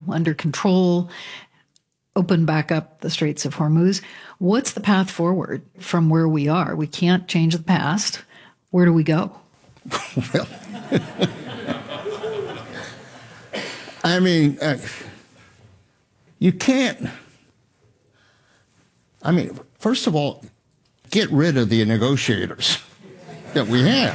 under control, open back up the Straits of Hormuz. What's the path forward from where we are? We can't change the past. Where do we go? Well, I mean, you can't. I mean, first of all, get rid of the negotiators that we have.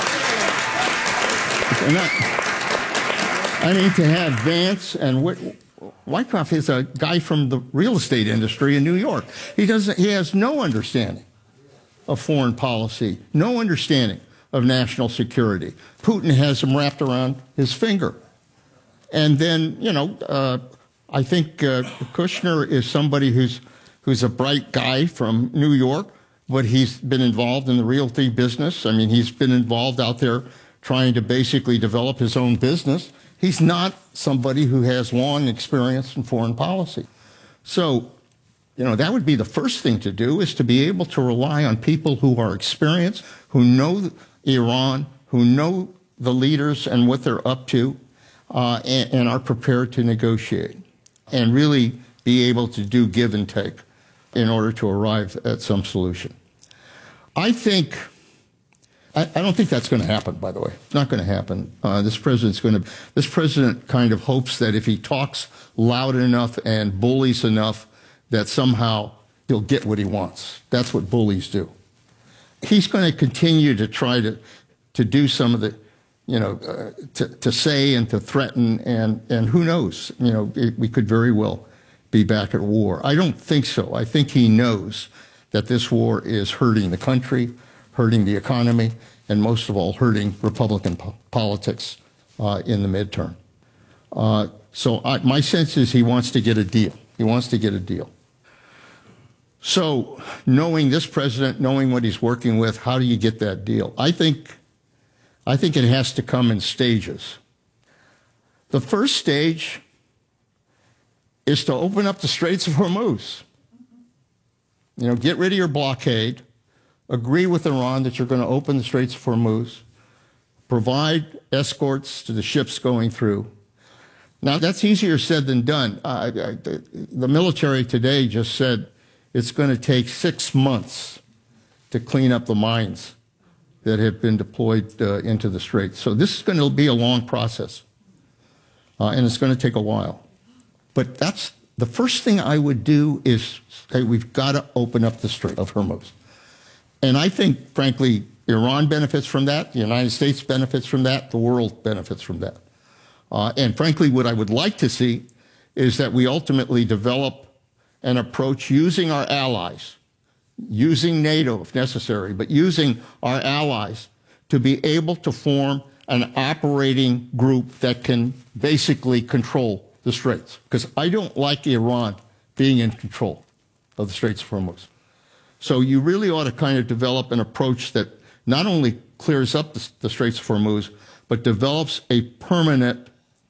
I mean, to have Vance and Wyckoff is a guy from the real estate industry in New York. He has no understanding of foreign policy, no understanding of national security. Putin has him wrapped around his finger. And then, I think Kushner is somebody who's a bright guy from New York, but he's been involved in the realty business. I mean, he's been involved out there trying to basically develop his own business. He's not somebody who has long experience in foreign policy. So, that would be the first thing to do, is to be able to rely on people who are experienced, who know Iran, who know the leaders and what they're up to, and are prepared to negotiate and really be able to do give and take in order to arrive at some solution. I don't think that's going to happen, by the way. It's not going to happen. This president kind of hopes that if he talks loud enough and bullies enough, that somehow he'll get what he wants. That's what bullies do. He's going to continue to try to do some of the, to say and to threaten, and who knows? We could very well be back at war. I don't think so. I think he knows that this war is hurting the country, hurting the economy, and most of all, hurting Republican politics in the midterm. So my sense is he wants to get a deal. He wants to get a deal. So knowing this president, knowing what he's working with, how do you get that deal? I think it has to come in stages. The first stage is to open up the Straits of Hormuz. Get rid of your blockade, agree with Iran that you're going to open the Straits of Hormuz, provide escorts to the ships going through. Now, that's easier said than done. The military today just said it's going to take 6 months to clean up the mines that have been deployed into the Straits. So this is going to be a long process, and it's going to take a while. But that's the first thing I would do, is say we've got to open up the Strait of Hormuz. And I think, frankly, Iran benefits from that, the United States benefits from that, the world benefits from that. And frankly, what I would like to see is that we ultimately develop an approach using our allies, using NATO if necessary, but using our allies to be able to form an operating group that can basically control the Straits. Because I don't like Iran being in control of the Straits of Hormuz. So you really ought to kind of develop an approach that not only clears up the Straits of Hormuz, but develops a permanent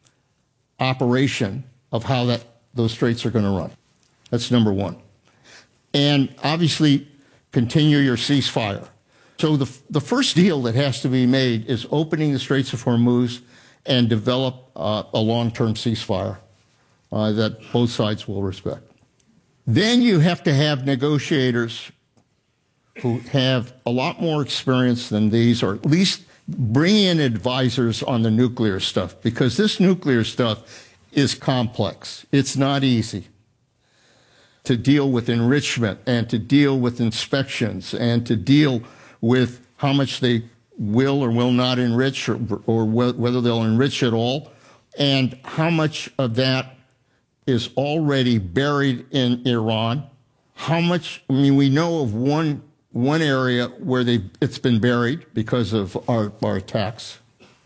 operation of how those straits are going to run. That's number one. And obviously, continue your ceasefire. So the first deal that has to be made is opening the Straits of Hormuz and develop a long-term ceasefire that both sides will respect. Then you have to have negotiators who have a lot more experience than these, or at least bring in advisors on the nuclear stuff, because this nuclear stuff is complex. It's not easy to deal with enrichment and to deal with inspections and to deal with how much they will or will not enrich, or whether they'll enrich at all, and how much of that is already buried in Iran. How much, I mean, we know of one area where it's been buried because of our attacks.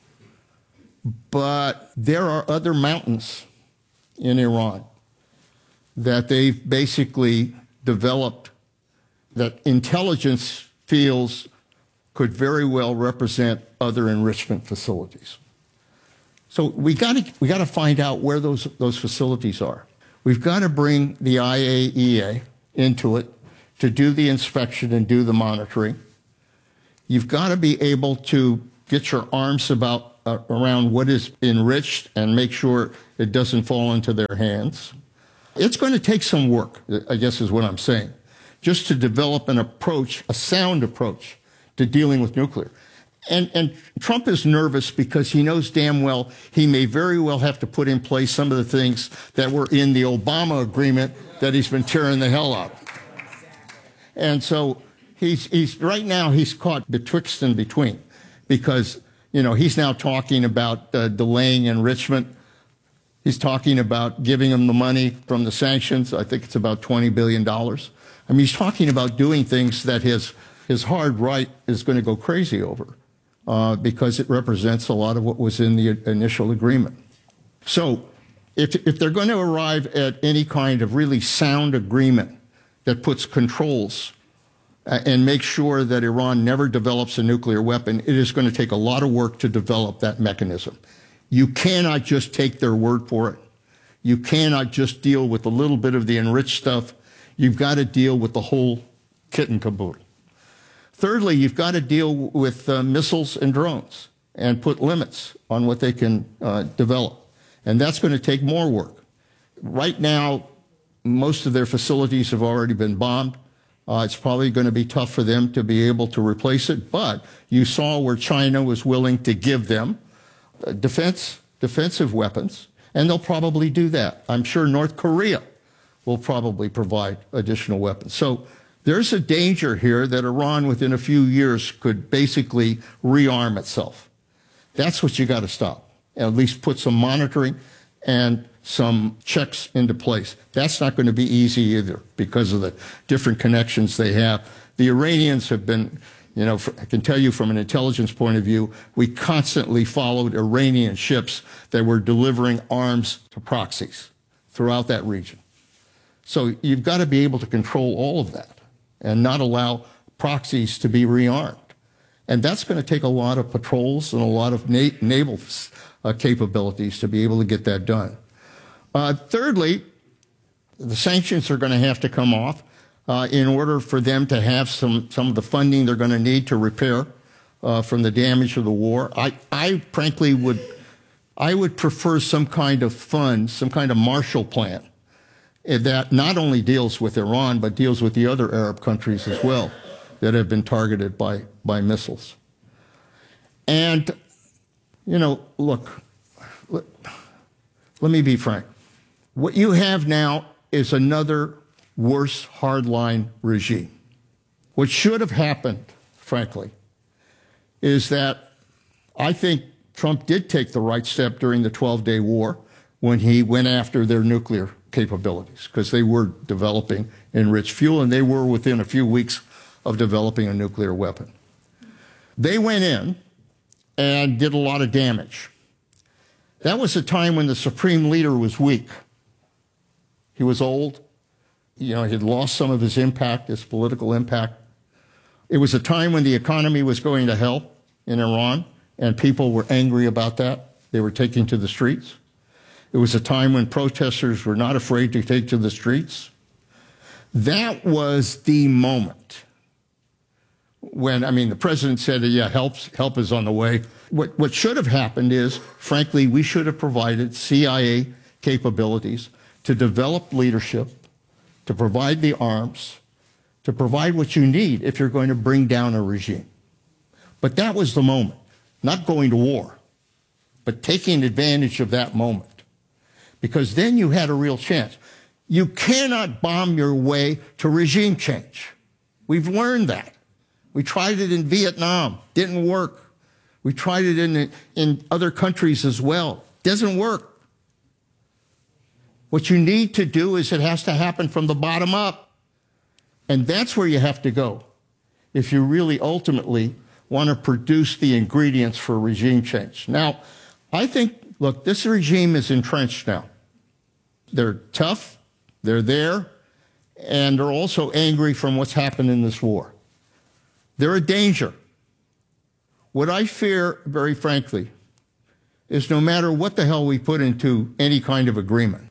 But there are other mountains in Iran that they've basically developed that intelligence feels could very well represent other enrichment facilities. So we got to find out where those facilities are. We've got to bring the IAEA into it to do the inspection and do the monitoring. You've got to be able to get your arms about around what is enriched and make sure it doesn't fall into their hands. It's going to take some work, I guess is what I'm saying, just to develop an approach, a sound approach to dealing with nuclear. And Trump is nervous because he knows damn well he may very well have to put in place some of the things that were in the Obama agreement that he's been tearing the hell out of. And so he's right now he's caught betwixt and between because, you know, he's now talking about delaying enrichment. He's talking about giving them the money from the sanctions. I think it's about $20 billion. I mean, he's talking about doing things that his hard right is going to go crazy over. Because it represents a lot of what was in the initial agreement. So if they're going to arrive at any kind of really sound agreement that puts controls and makes sure that Iran never develops a nuclear weapon, it is going to take a lot of work to develop that mechanism. You cannot just take their word for it. You cannot just deal with a little bit of the enriched stuff. You've got to deal with the whole kit and caboodle. Thirdly, you've got to deal with missiles and drones and put limits on what they can develop. And that's going to take more work. Right now, most of their facilities have already been bombed. It's probably going to be tough for them to be able to replace it. But you saw where China was willing to give them defensive weapons, and they'll probably do that. I'm sure North Korea will probably provide additional weapons. So there's a danger here that Iran within a few years could basically rearm itself. That's what you got to stop. At least put some monitoring and some checks into place. That's not going to be easy either because of the different connections they have. The Iranians have been, you know, I can tell you from an intelligence point of view, we constantly followed Iranian ships that were delivering arms to proxies throughout that region. So you've got to be able to control all of that and not allow proxies to be rearmed. And that's going to take a lot of patrols and a lot of naval capabilities to be able to get that done. Thirdly, the sanctions are going to have to come off in order for them to have some of the funding they're going to need to repair from the damage of the war. I frankly would prefer some kind of fund, some kind of Marshall Plan that not only deals with Iran, but deals with the other Arab countries as well that have been targeted by missiles. And, you know, look, let me be frank. What you have now is another worse hardline regime. What should have happened, frankly, is that I think Trump did take the right step during the 12-day war when he went after their nuclear capabilities, because they were developing enriched fuel, and they were within a few weeks of developing a nuclear weapon. They went in and did a lot of damage. That was a time when the supreme leader was weak. He was old. You know, he had lost some of his impact, his political impact. It was a time when the economy was going to hell in Iran, and people were angry about that. They were taking to the streets. It was a time when protesters were not afraid to take to the streets. That was the moment when, I mean, the president said, yeah, help is on the way. What should have happened is, frankly, we should have provided CIA capabilities to develop leadership, to provide the arms, to provide what you need if you're going to bring down a regime. But that was the moment, not going to war, but taking advantage of that moment. Because then you had a real chance. You cannot bomb your way to regime change. We've learned that. We tried it in Vietnam, didn't work. We tried it in other countries as well, doesn't work. What you need to do is it has to happen from the bottom up. And that's where you have to go if you really ultimately want to produce the ingredients for regime change. Now, I think, look, this regime is entrenched now. They're tough, they're there, and they're also angry from what's happened in this war. They're a danger. What I fear, very frankly, is no matter what the hell we put into any kind of agreement,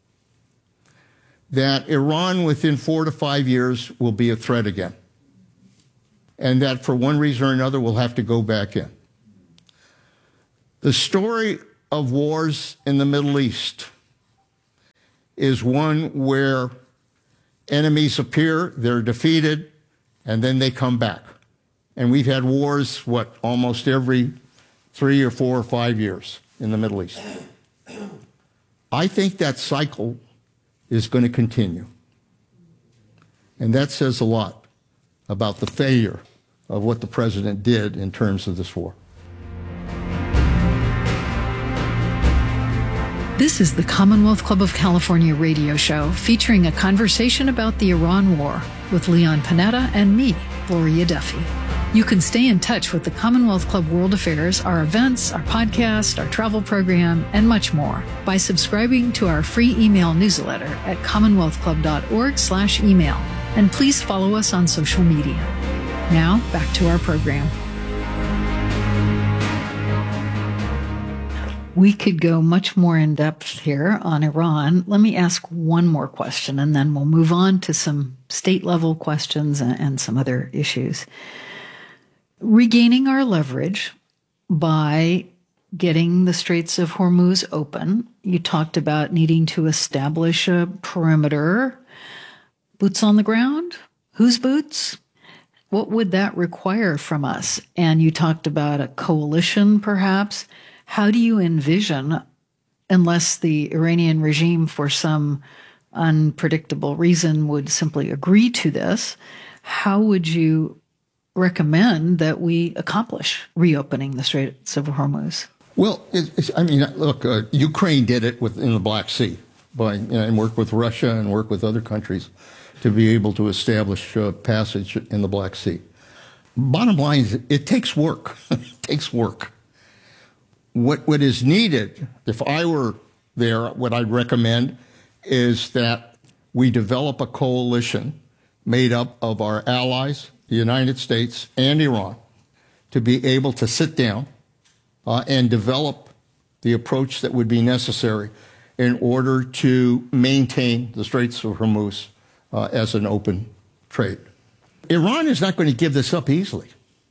that Iran within 4 to 5 years will be a threat again. And that for one reason or another we'll have to go back in. The story of wars in the Middle East is one where enemies appear, they're defeated, and then they come back. And we've had wars, almost every 3 or 4 or 5 years in the Middle East. I think that cycle is going to continue. And that says a lot about the failure of what the president did in terms of this war. This is the Commonwealth Club of California radio show featuring a conversation about the Iran war with Leon Panetta and me, Gloria Duffy. You can stay in touch with the Commonwealth Club World Affairs, our events, our podcast, our travel program, and much more by subscribing to our free email newsletter at commonwealthclub.org/email. And please follow us on social media. Now, back to our program. We could go much more in depth here on Iran. Let me ask one more question, and then we'll move on to some state-level questions and some other issues. Regaining our leverage by getting the Straits of Hormuz open, you talked about needing to establish a perimeter. Boots on the ground? Whose boots? What would that require from us? And you talked about a coalition, perhaps. How do you envision, unless the Iranian regime for some unpredictable reason would simply agree to this, how would you recommend that we accomplish reopening the Straits of Hormuz? Well, look, Ukraine did it in the Black Sea and worked with Russia and worked with other countries to be able to establish passage in the Black Sea. Bottom line is, it takes work. It takes work. What is needed, if I were there, what I'd recommend is that we develop a coalition made up of our allies, the United States and Iran, to be able to sit down and develop the approach that would be necessary in order to maintain the Straits of Hormuz as an open trade. Iran is not going to give this up easily.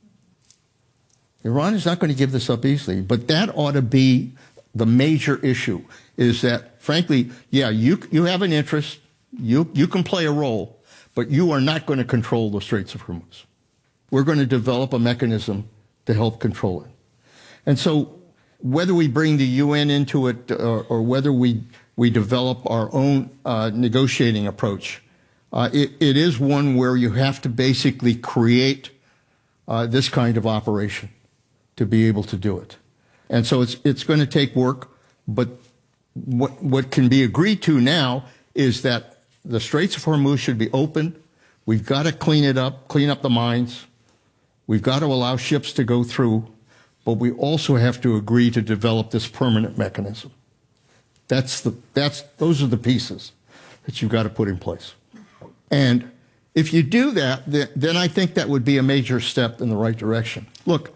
Iran is not going to give this up easily, but that ought to be the major issue, is that, frankly, yeah, you have an interest, you can play a role, but you are not going to control the Straits of Hormuz. We're going to develop a mechanism to help control it. And so whether we bring the UN into it or whether we develop our own negotiating approach, it is one where you have to basically create this kind of operation to be able to do it. And so it's going to take work, but what can be agreed to now is that the Straits of Hormuz should be open. We've got to clean it up, clean up the mines. We've got to allow ships to go through, but we also have to agree to develop this permanent mechanism. Those are the pieces that you've got to put in place. And if you do that, then I think that would be a major step in the right direction. Look,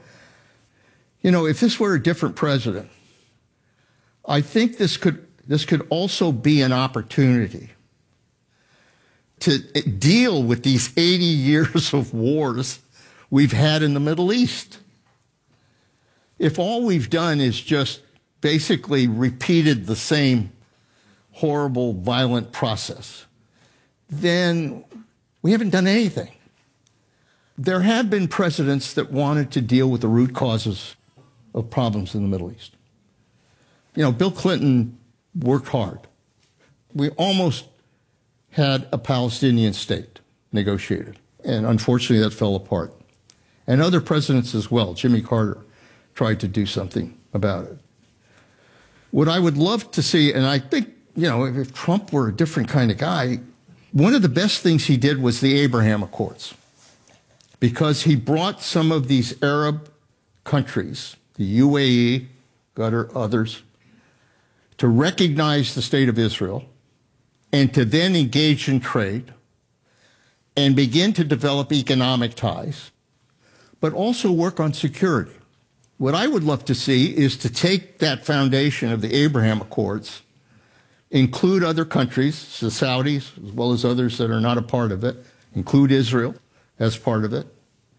if this were a different president, I think this could also be an opportunity to deal with these 80 years of wars we've had in the Middle East. If all we've done is just basically repeated the same horrible, violent process, then we haven't done anything. There have been presidents that wanted to deal with the root causes of problems in the Middle East. Bill Clinton worked hard. We almost had a Palestinian state negotiated, and unfortunately that fell apart. And other presidents as well. Jimmy Carter tried to do something about it. What I would love to see, and I think, if Trump were a different kind of guy, one of the best things he did was the Abraham Accords, because he brought some of these Arab countries, the UAE, others, to recognize the state of Israel and to then engage in trade and begin to develop economic ties, but also work on security. What I would love to see is to take that foundation of the Abraham Accords, include other countries, the Saudis, as well as others that are not a part of it, include Israel as part of it,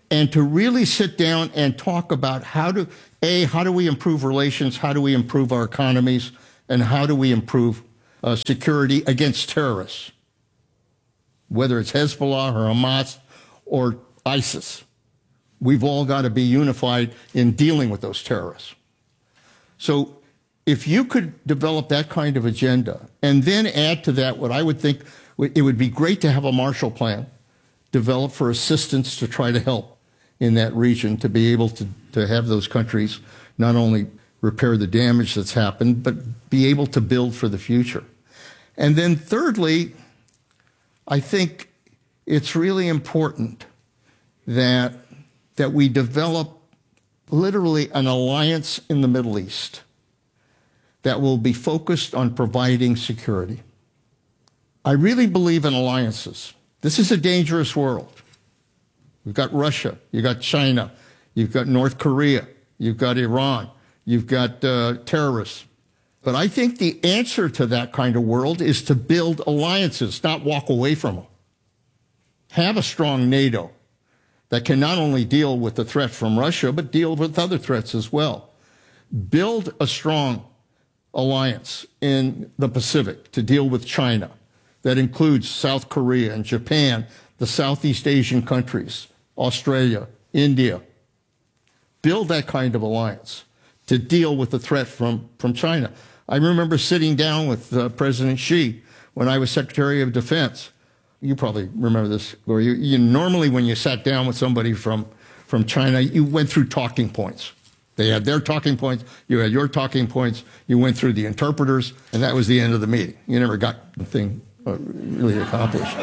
and to really sit down and talk about how do we improve relations, how do we improve our economies, and how do we improve security against terrorists, whether it's Hezbollah or Hamas or ISIS. We've all got to be unified in dealing with those terrorists. So if you could develop that kind of agenda and then add to that what I would think it would be great to have a Marshall Plan developed for assistance to try to help in that region, to be able to have those countries not only repair the damage that's happened, but be able to build for the future. And then thirdly, I think it's really important that we develop literally an alliance in the Middle East that will be focused on providing security. I really believe in alliances. This is a dangerous world. You've got Russia, you've got China, you've got North Korea, you've got Iran, you've got terrorists. But I think the answer to that kind of world is to build alliances, not walk away from them. Have a strong NATO that can not only deal with the threat from Russia, but deal with other threats as well. Build a strong alliance in the Pacific to deal with China that includes South Korea and Japan, the Southeast Asian countries, Australia, India. Build that kind of alliance to deal with the threat from China. I remember sitting down with President Xi when I was Secretary of Defense. You probably remember this, or you normally when you sat down with somebody from China, you went through talking points. They had their talking points, you had your talking points, you went through the interpreters, and that was the end of the meeting. You never got the thing really accomplished.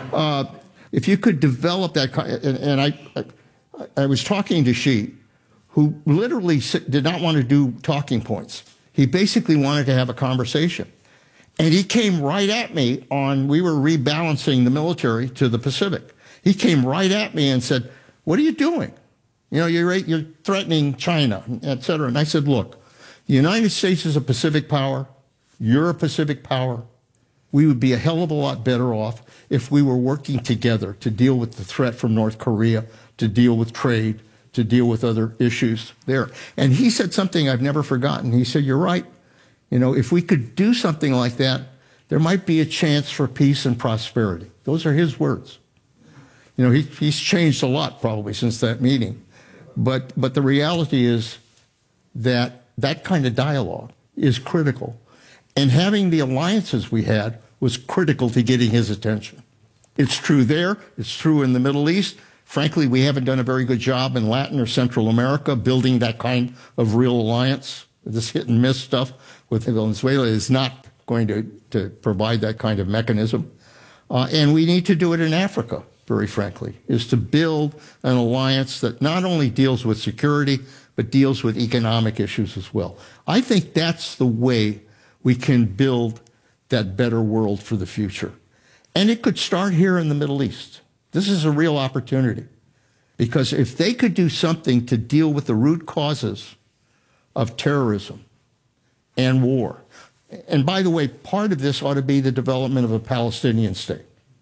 If you could develop that kind, and I was talking to Xi, who literally did not want to do talking points. He basically wanted to have a conversation. And he came right at me we were rebalancing the military to the Pacific. He came right at me and said, "What are you doing? You know, you're threatening China, et cetera." And I said, "Look, the United States is a Pacific power. You're a Pacific power. We would be a hell of a lot better off if we were working together to deal with the threat from North Korea, to deal with trade, to deal with other issues there." And he said something I've never forgotten. He said, "You're right. You know, if we could do something like that, there might be a chance for peace and prosperity." Those are his words. You know, he's changed a lot probably since that meeting. But the reality is that kind of dialogue is critical. And having the alliances we had was critical to getting his attention. It's true there. It's true in the Middle East. Frankly, we haven't done a very good job in Latin or Central America building that kind of real alliance. This hit and miss stuff with Venezuela is not going to provide that kind of mechanism. And we need to do it in Africa, very frankly, is to build an alliance that not only deals with security, but deals with economic issues as well. I think that's the way we can build that better world for the future. And it could start here in the Middle East. This is a real opportunity. Because if they could do something to deal with the root causes of terrorism and war, and by the way, part of this ought to be the development of a Palestinian state,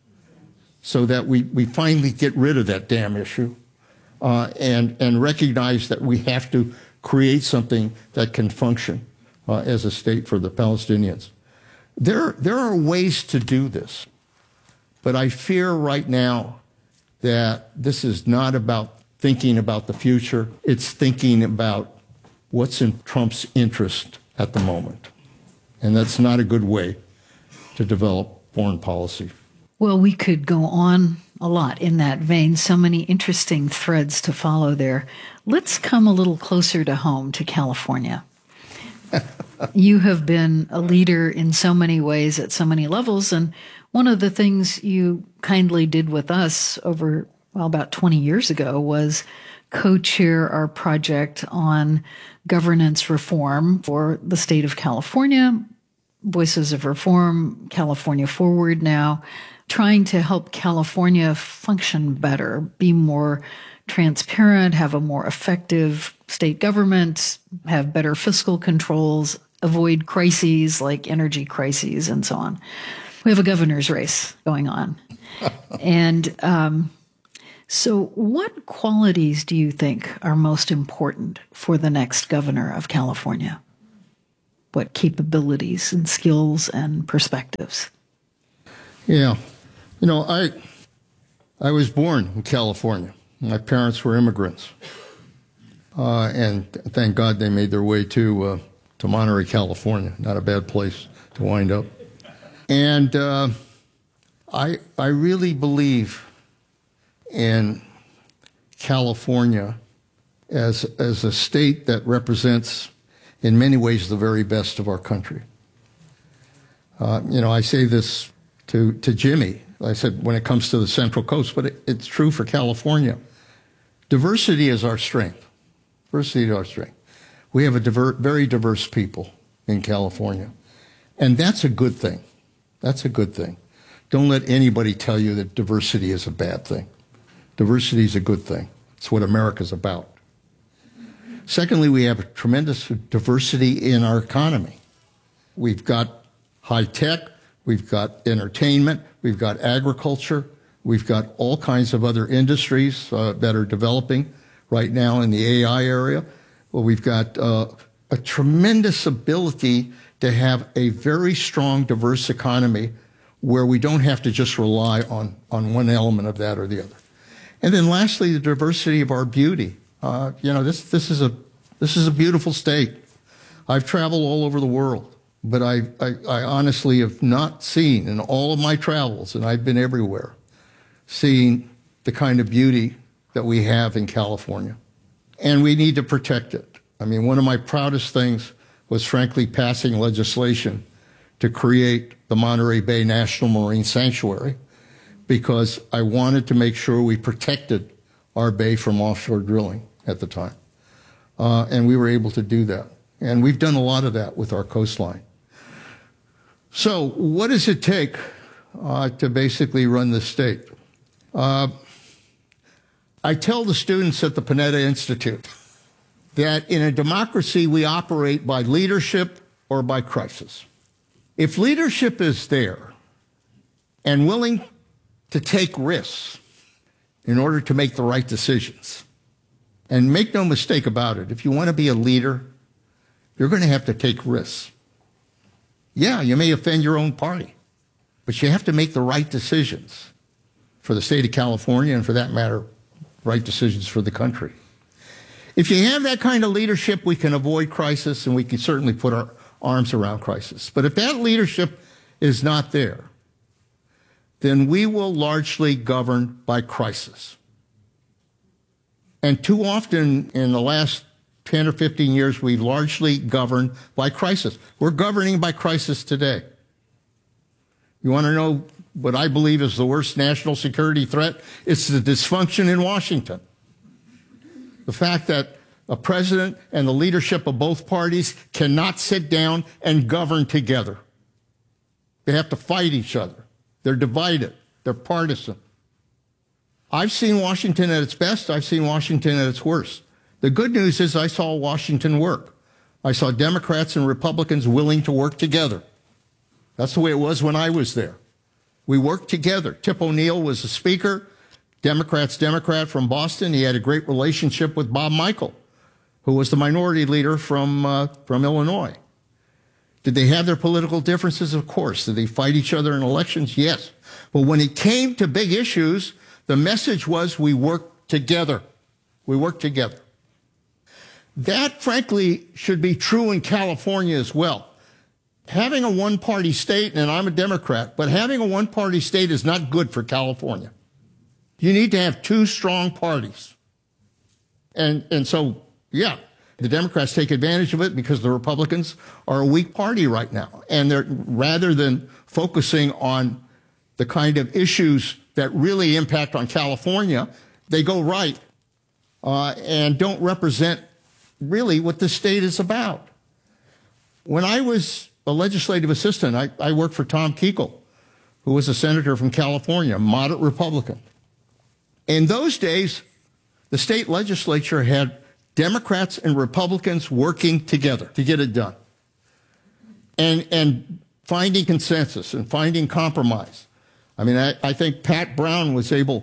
so that we finally get rid of that damn issue and recognize that we have to create something that can function as a state for the Palestinians. There are ways to do this, but I fear right now that this is not about thinking about the future. It's thinking about what's in Trump's interest at the moment. And that's not a good way to develop foreign policy. Well, we could go on a lot in that vein. So many interesting threads to follow there. Let's come a little closer to home, to California. You have been a leader in so many ways at so many levels. And one of the things you kindly did with us over, about 20 years ago was co-chair our project on governance reform for the state of California, Voices of Reform, California Forward now, trying to help California function better, be more transparent, have a more effective state government, have better fiscal controls, avoid crises like energy crises and so on. We have a governor's race going on. And So, what qualities do you think are most important for the next governor of California? What capabilities and skills and perspectives? Yeah. You know, I was born in California. My parents were immigrants. And thank God they made their way to Monterey, California. Not a bad place to wind up. And I really believe in California as a state that represents, in many ways, the very best of our country. You know, I say this to Jimmy. I said when it comes to the Central Coast, but it's true for California. Diversity is our strength. Diversity is our strength. We have a very diverse people in California, and that's a good thing. That's a good thing. Don't let anybody tell you that diversity is a bad thing. Diversity is a good thing. It's what America's about. Secondly, we have a tremendous diversity in our economy. We've got high tech, we've got entertainment, we've got agriculture, we've got all kinds of other industries that are developing right now in the AI area. Well, we've got a tremendous ability to have a very strong, diverse economy where we don't have to just rely on one element of that or the other. And then lastly, the diversity of our beauty. You know, this is a beautiful state. I've traveled all over the world, but I honestly have not seen in all of my travels, and I've been everywhere, seeing the kind of beauty that we have in California. And we need to protect it. I mean, one of my proudest things was frankly passing legislation to create the Monterey Bay National Marine Sanctuary, because I wanted to make sure we protected our bay from offshore drilling at the time. And we were able to do that. And we've done a lot of that with our coastline. So what does it take to basically run the state? I tell the students at the Panetta Institute that in a democracy we operate by leadership or by crisis. If leadership is there and willing to take risks in order to make the right decisions, and make no mistake about it, if you want to be a leader, you're going to have to take risks. Yeah, you may offend your own party, but you have to make the right decisions for the state of California and, for that matter, right decisions for the country. If you have that kind of leadership, we can avoid crisis, and we can certainly put our arms around crisis. But if that leadership is not there, then we will largely govern by crisis. And too often in the last 10 or 15 years, we've largely governed by crisis. We're governing by crisis today. You want to know what I believe is the worst national security threat? It's the dysfunction in Washington. The fact that a president and the leadership of both parties cannot sit down and govern together. They have to fight each other. They're divided. They're partisan. I've seen Washington at its best. I've seen Washington at its worst. The good news is I saw Washington work. I saw Democrats and Republicans willing to work together. That's the way it was when I was there. We worked together. Tip O'Neill was the speaker, Democrat from Boston. He had a great relationship with Bob Michel, who was the minority leader from Illinois. Did they have their political differences? Of course. Did they fight each other in elections? Yes. But when it came to big issues, the message was we work together. We work together. That, frankly, should be true in California as well. Having a one-party state, and I'm a Democrat, but having a one-party state is not good for California. You need to have two strong parties. And so, yeah, the Democrats take advantage of it because the Republicans are a weak party right now. And they're, rather than focusing on the kind of issues that really impact on California, they go right and don't represent really what the state is about. When I was a legislative assistant, I worked for Tom Kuechel, who was a senator from California, a moderate Republican. In those days, the state legislature had Democrats and Republicans working together to get it done, and finding consensus and finding compromise. I mean, I think Pat Brown was able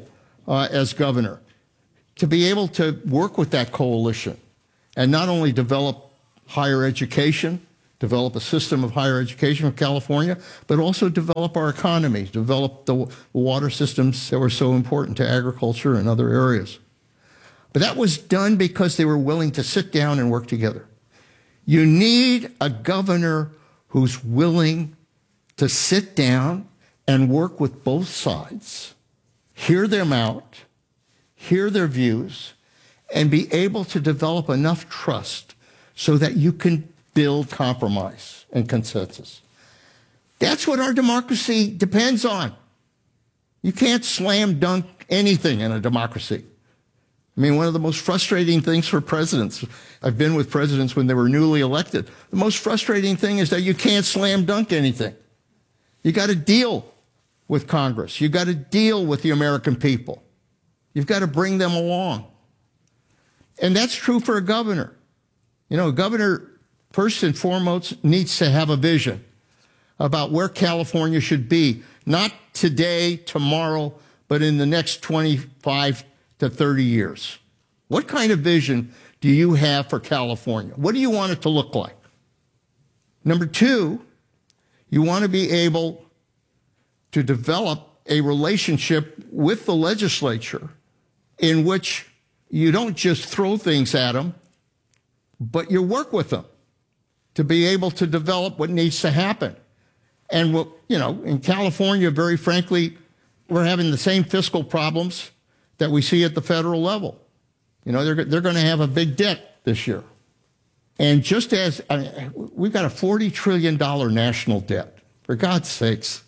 as governor, to be able to work with that coalition and not only develop higher education, develop a system of higher education in California, but also develop our economy, develop the water systems that were so important to agriculture and other areas. But that was done because they were willing to sit down and work together. You need a governor who's willing to sit down and work with both sides, hear them out, hear their views, and be able to develop enough trust so that you can build compromise and consensus. That's what our democracy depends on. You can't slam dunk anything in a democracy. I mean, one of the most frustrating things for presidents, I've been with presidents when they were newly elected, the most frustrating thing is that you can't slam dunk anything. You got to deal with Congress. You got to deal with the American people. You've got to bring them along. And that's true for a governor. You know, a governor, first and foremost, needs to have a vision about where California should be, not today, tomorrow, but in the next 25 to 30 years. What kind of vision do you have for California? What do you want it to look like? Number two, you want to be able to develop a relationship with the legislature in which you don't just throw things at them, but you work with them to be able to develop what needs to happen. And, you know, in California, very frankly, we're having the same fiscal problems that we see at the federal level. You know, they're going to have a big debt this year. And just as, we've got a $40 trillion national debt, for God's sakes.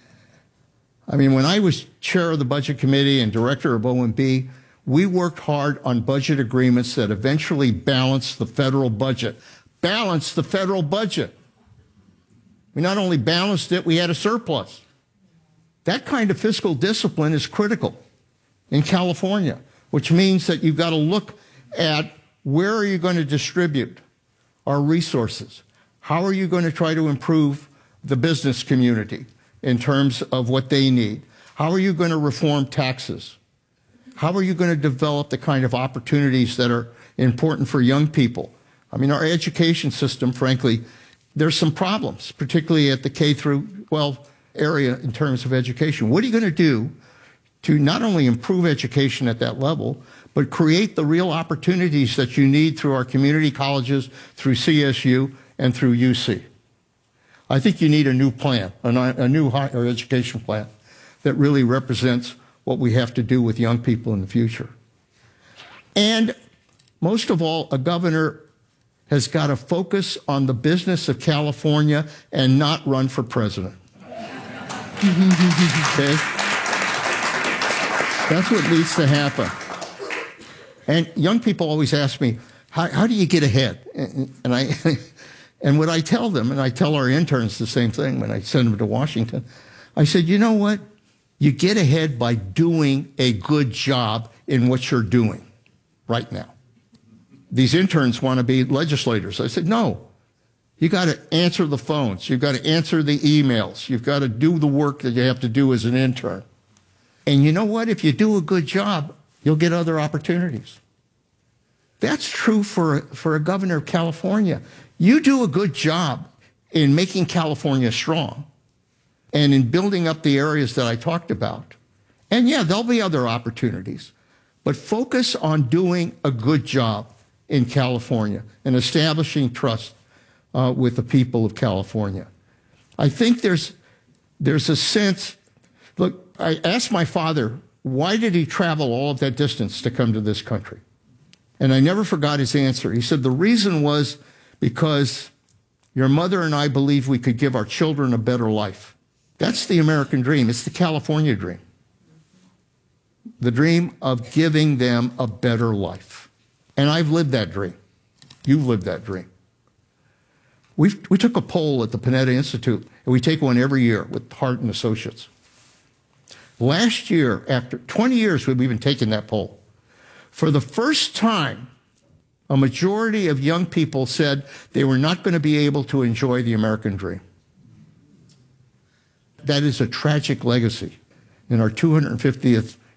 I mean, when I was chair of the Budget Committee and director of OMB, we worked hard on budget agreements that eventually balanced the federal budget. Balanced the federal budget. We not only balanced it, we had a surplus. That kind of fiscal discipline is critical in California, which means that you've got to look at where are you going to distribute our resources? How are you going to try to improve the business community in terms of what they need? How are you going to reform taxes? How are you going to develop the kind of opportunities that are important for young people? I mean, our education system, frankly, there's some problems, particularly at the K through 12 area in terms of education. What are you going to do to not only improve education at that level, but create the real opportunities that you need through our community colleges, through CSU, and through UC? I think you need a new plan, a new higher education plan that really represents what we have to do with young people in the future. And most of all, a governor has got to focus on the business of California and not run for president. Okay? That's what needs to happen. And young people always ask me, how do you get ahead? And what I tell them, and I tell our interns the same thing when I send them to Washington, I said, you know what? You get ahead by doing a good job in what you're doing right now. These interns want to be legislators. I said, no. You got to answer the phones. You've got to answer the emails. You've got to do the work that you have to do as an intern. And you know what? If you do a good job, you'll get other opportunities. That's true for a governor of California. You do a good job in making California strong and in building up the areas that I talked about. And yeah, there'll be other opportunities, but focus on doing a good job in California and establishing trust with the people of California. I think there's a sense, look, I asked my father, why did he travel all of that distance to come to this country? And I never forgot his answer. He said, the reason was because your mother and I believed we could give our children a better life. That's the American dream. It's the California dream. The dream of giving them a better life. And I've lived that dream. You've lived that dream. We took a poll at the Panetta Institute, and we take one every year with Hart and Associates. Last year, after 20 years we've been taking that poll, for the first time, a majority of young people said they were not going to be able to enjoy the American dream. That is a tragic legacy in our 250th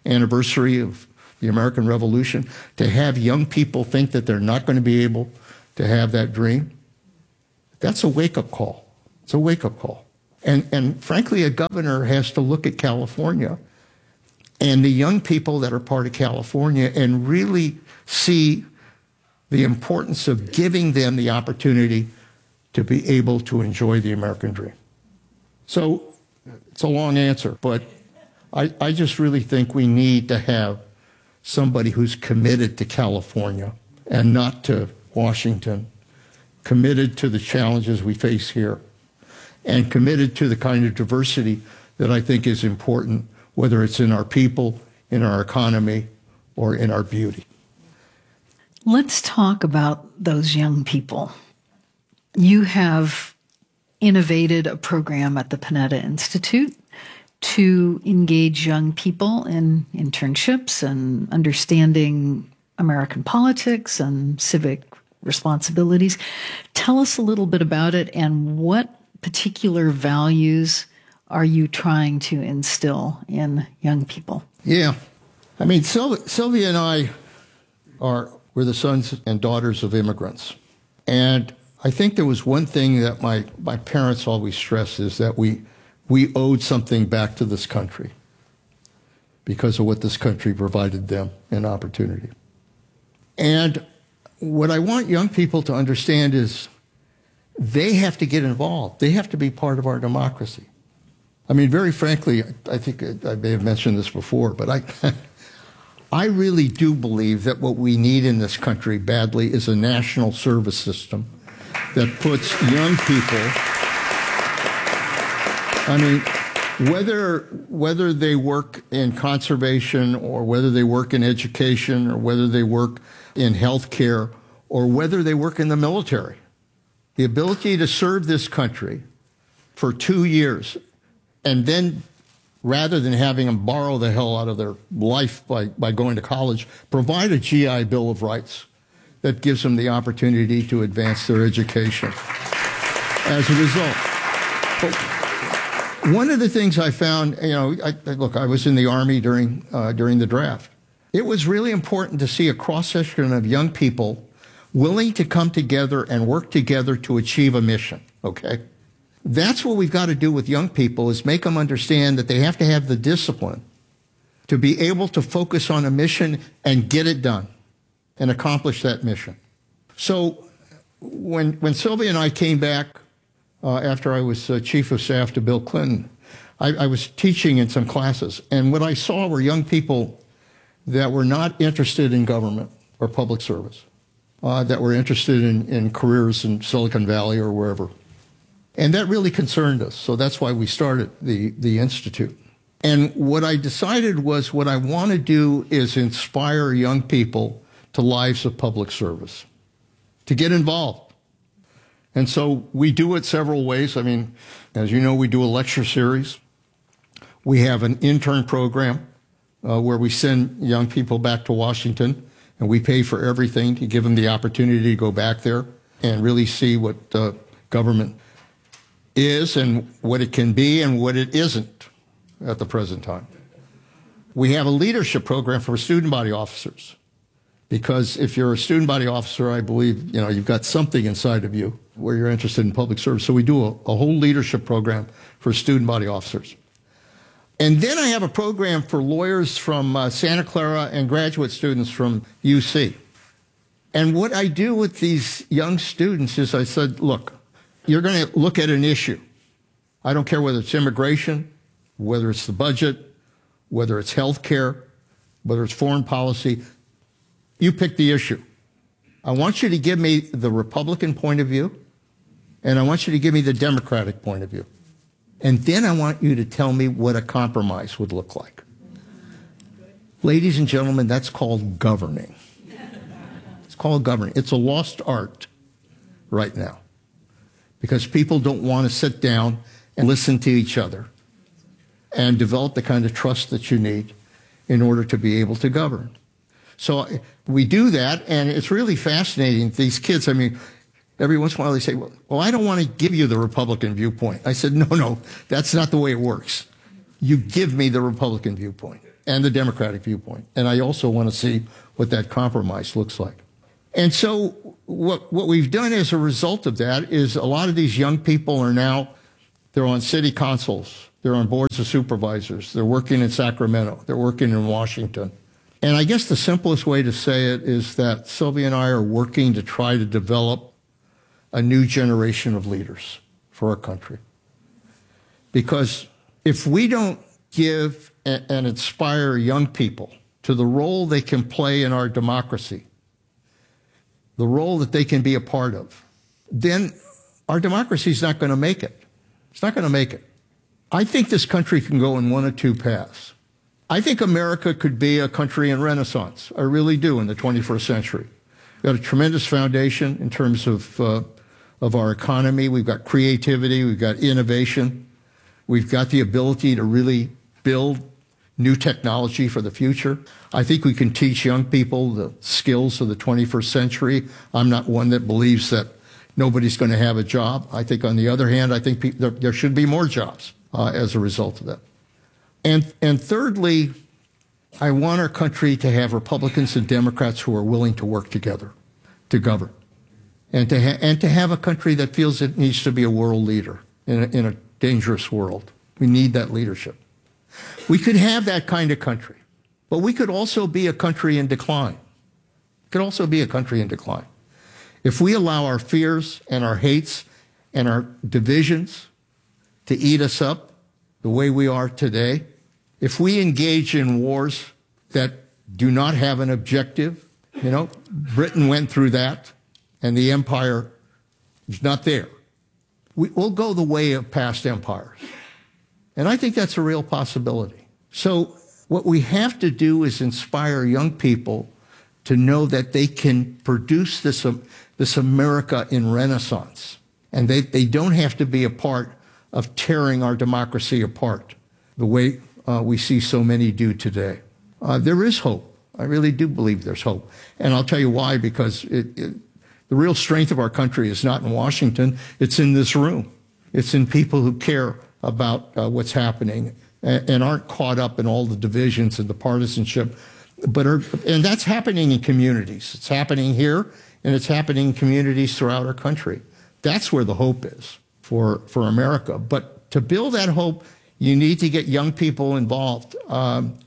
anniversary of the American Revolution, to have young people think that they're not going to be able to have that dream, that's a wake-up call. It's a wake-up call. And frankly, a governor has to look at California and the young people that are part of California and really see the importance of giving them the opportunity to be able to enjoy the American dream. So it's a long answer, but I just really think we need to have somebody who's committed to California and not to Washington, committed to the challenges we face here, and committed to the kind of diversity that I think is important, whether it's in our people, in our economy, or in our beauty. Let's talk about those young people. You have innovated a program at the Panetta Institute to engage young people in internships and understanding American politics and civic responsibilities. Tell us a little bit about it, and what particular values are you trying to instill in young people? Yeah. I mean, Sylvia and I we're the sons and daughters of immigrants. And I think there was one thing that my parents always stressed, is that we owed something back to this country because of what this country provided them in opportunity. And what I want young people to understand is they have to get involved. They have to be part of our democracy. I mean, very frankly, I think I may have mentioned this before, but I really do believe that what we need in this country badly is a national service system that puts young people, I mean, whether they work in conservation or whether they work in education or whether they work in healthcare or whether they work in the military, the ability to serve this country for 2 years and then, rather than having them borrow the hell out of their life by going to college, provide a GI Bill of Rights that gives them the opportunity to advance their education as a result. But one of the things I found, look, I was in the Army during the draft. It was really important to see a cross-section of young people willing to come together and work together to achieve a mission, okay? That's what we've got to do with young people, is make them understand that they have to have the discipline to be able to focus on a mission and get it done and accomplish that mission. So when Sylvia and I came back after I was chief of staff to Bill Clinton, I was teaching in some classes, and what I saw were young people that were not interested in government or public service, that were interested in careers in Silicon Valley or wherever. And that really concerned us, so that's why we started the Institute. And what I decided was, what I want to do is inspire young people to lives of public service, to get involved. And so we do it several ways. I mean, as you know, we do a lecture series. We have an intern program where we send young people back to Washington, and we pay for everything to give them the opportunity to go back there and really see what government is and what it can be and what it isn't at the present time. We have a leadership program for student body officers, because if you're a student body officer, I believe you've got something inside of you where you're interested in public service. So we do a whole leadership program for student body officers. And then I have a program for lawyers from Santa Clara and graduate students from UC. And what I do with these young students is I said, look, you're going to look at an issue. I don't care whether it's immigration, whether it's the budget, whether it's health care, whether it's foreign policy. You pick the issue. I want you to give me the Republican point of view, and I want you to give me the Democratic point of view. And then I want you to tell me what a compromise would look like. Ladies and gentlemen, that's called governing. It's called governing. It's a lost art right now, because people don't want to sit down and listen to each other and develop the kind of trust that you need in order to be able to govern. So we do that, and it's really fascinating. These kids, I mean, every once in a while they say, well, I don't want to give you the Republican viewpoint. I said, no, that's not the way it works. You give me the Republican viewpoint. and the democratic viewpoint. And I also want to see what that compromise looks like. And so what we've done as a result of that is a lot of these young people are now, they're on city councils, they're on boards of supervisors, they're working in Sacramento, they're working in Washington. And I guess the simplest way to say it is that Sylvia and I are working to try to develop a new generation of leaders for our country. Because if we don't give and inspire young people to the role they can play in our democracy, the role that they can be a part of, then our democracy is not going to make it. It's not going to make it. I think this country can go in one of two paths. I think America could be a country in renaissance. I really do, in the 21st century. We've got a tremendous foundation in terms of our economy. We've got creativity. We've got innovation. We've got the ability to really build new technology for the future. I think we can teach young people the skills of the 21st century. I'm not one that believes that nobody's going to have a job. I think, on the other hand, I think there should be more jobs as a result of that. And thirdly, I want our country to have Republicans and Democrats who are willing to work together to govern, and to have a country that feels it needs to be a world leader in a dangerous world. We need that leadership. We could have that kind of country, but we could also be a country in decline. It could also be a country in decline. If we allow our fears and our hates and our divisions to eat us up the way we are today, if we engage in wars that do not have an objective, Britain went through that and the empire is not there. We'll go the way of past empires. And I think that's a real possibility. So what we have to do is inspire young people to know that they can produce this America in renaissance. And they don't have to be a part of tearing our democracy apart the way we see so many do today. There is hope. I really do believe there's hope. And I'll tell you why, because the real strength of our country is not in Washington. It's in this room. It's in people who care about what's happening and aren't caught up in all the divisions and the partisanship. And that's happening in communities. It's happening here, and it's happening in communities throughout our country. That's where the hope is for America. But to build that hope, you need to get young people involved. I'm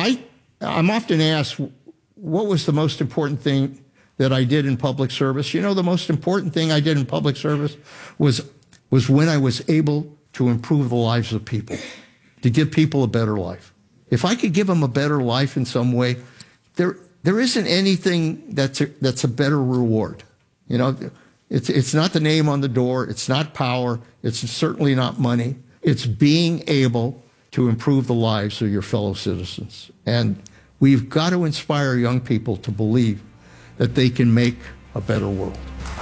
often asked, what was the most important thing that I did in public service? The most important thing I did in public service was when I was able to improve the lives of people, to give people a better life. If I could give them a better life in some way, there isn't anything that's a better reward. It's not the name on the door. It's not power. It's certainly not money. It's being able to improve the lives of your fellow citizens. And we've got to inspire young people to believe that they can make a better world.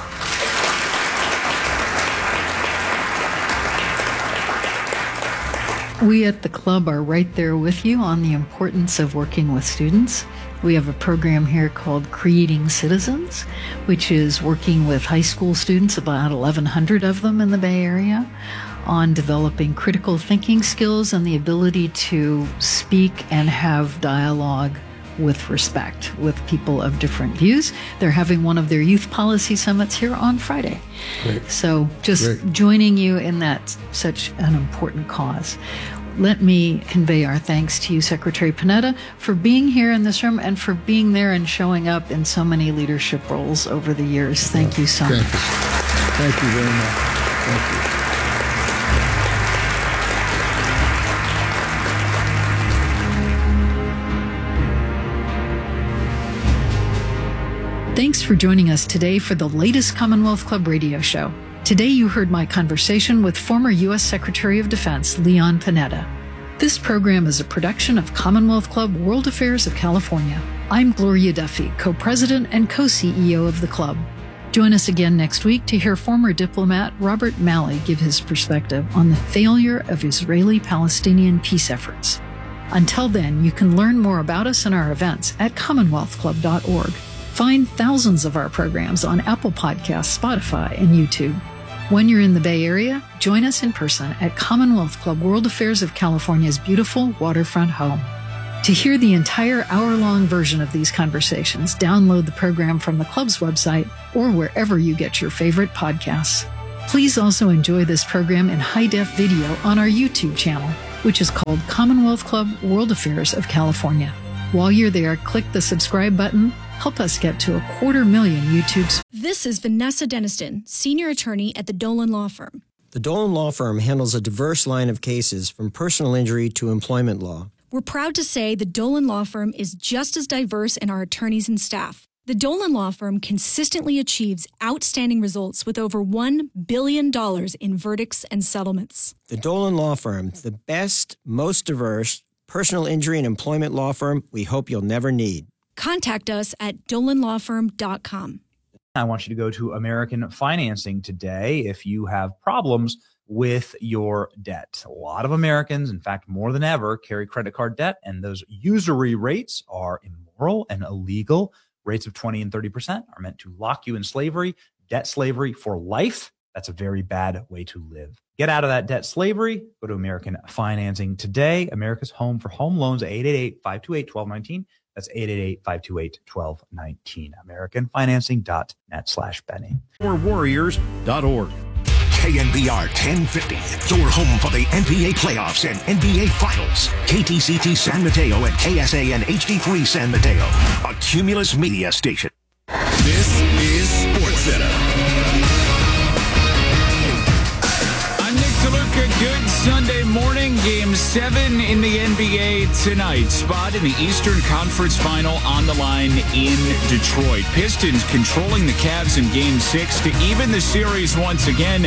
We at the club are right there with you on the importance of working with students. We have a program here called Creating Citizens, which is working with high school students, about 1,100 of them in the Bay Area, on developing critical thinking skills and the ability to speak and have dialogue with respect with people of different views. They're having one of their youth policy summits here on Friday. Great. So just joining you in that, such an important cause. Let me convey our thanks to you, Secretary Panetta, for being here in this room and for being there and showing up in so many leadership roles over the years. Thank you so much. Thank you very much. Thank you. Thanks for joining us today for the latest Commonwealth Club radio show. Today you heard my conversation with former U.S. Secretary of Defense Leon Panetta. This program is a production of Commonwealth Club World Affairs of California. I'm Gloria Duffy, co-president and co-CEO of the club. Join us again next week to hear former diplomat Robert Malley give his perspective on the failure of Israeli-Palestinian peace efforts. Until then, you can learn more about us and our events at commonwealthclub.org. Find thousands of our programs on Apple Podcasts, Spotify, and YouTube. When you're in the Bay Area, join us in person at Commonwealth Club World Affairs of California's beautiful waterfront home. To hear the entire hour-long version of these conversations, download the program from the club's website or wherever you get your favorite podcasts. Please also enjoy this program in high-def video on our YouTube channel, which is called Commonwealth Club World Affairs of California. While you're there, click the subscribe button. Help us get to 250,000 YouTube. This is Vanessa Deniston, senior attorney at the Dolan Law Firm. The Dolan Law Firm handles a diverse line of cases from personal injury to employment law. We're proud to say the Dolan Law Firm is just as diverse in our attorneys and staff. The Dolan Law Firm consistently achieves outstanding results with over $1 billion in verdicts and settlements. The Dolan Law Firm, the best, most diverse personal injury and employment law firm we hope you'll never need. Contact us at dolanlawfirm.com. I want you to go to American Financing today if you have problems with your debt. A lot of Americans, in fact, more than ever, carry credit card debt, and those usury rates are immoral and illegal. Rates of 20 and 30% are meant to lock you in slavery, debt slavery for life. That's a very bad way to live. Get out of that debt slavery. Go to American Financing today. America's home for home loans, 888-528-1219. That's 888-528-1219. AmericanFinancing.net/Benny. Warriors.org. KNBR 1050, your home for the NBA playoffs and NBA finals. KTCT San Mateo and KSAN HD3 San Mateo, a Cumulus media station. This is SportsCenter. I'm Nick DeLuca. Good Sunday morning. Game 7 in the NBA tonight. Spot in the Eastern Conference Final on the line in Detroit. Pistons controlling the Cavs in Game 6 to even the series once again.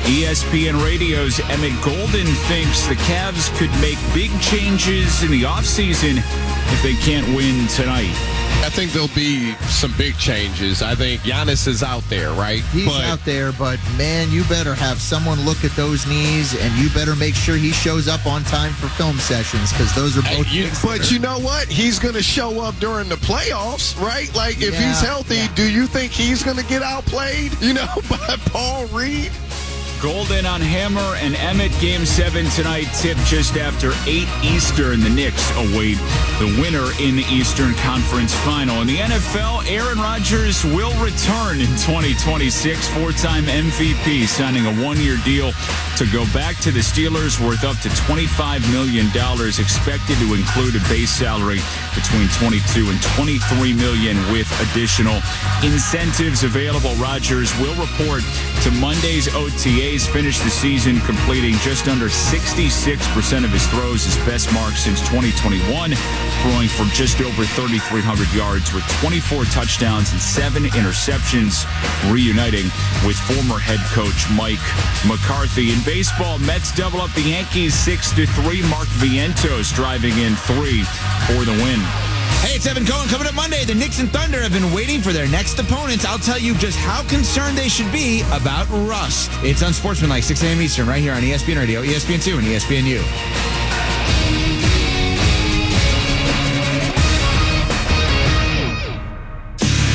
ESPN Radio's Emmett Golden thinks the Cavs could make big changes in the offseason if they can't win tonight. I think there'll be some big changes. I think Giannis is out there, right? He's out there, but man, you better have someone look at those knees, and you better make sure he shows up on time for film sessions, because those are both things. But you know what? He's going to show up during the playoffs, right? Like, if he's healthy, do you think he's going to get outplayed, by Paul Reed? Golden on Hammer and Emmett. Game 7 tonight, tip just after 8 Eastern. The Knicks await the winner in the Eastern Conference Final. In the NFL, Aaron Rodgers will return in 2026. 4-time MVP, signing a 1-year deal to go back to the Steelers, worth up to $25 million, expected to include a base salary between $22 and $23 million with additional incentives available. Rodgers will report to Monday's OTAs, finished the season completing just under 66% of his throws, his best mark since 2021, throwing for just over 3,300 yards with 24 touchdowns and 7 interceptions, reuniting with former head coach Mike McCarthy. In baseball, Mets double up the Yankees 6-3. Mark Vientos driving in 3 for the win. Hey, it's Evan Cohen. Coming up Monday, the Knicks and Thunder have been waiting for their next opponents. I'll tell you just how concerned they should be about rust. It's Unsportsmanlike, 6 a.m. Eastern, right here on ESPN Radio, ESPN2, and ESPNU.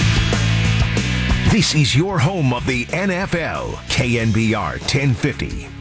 This is your home of the NFL, KNBR 1050.